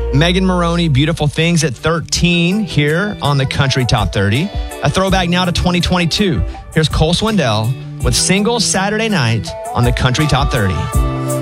Megan Maroney, Beautiful Things at 13 here on the Country Top 30. A throwback now to 2022. Here's Cole Swindell with Singles Saturday Night on the Country Top 30.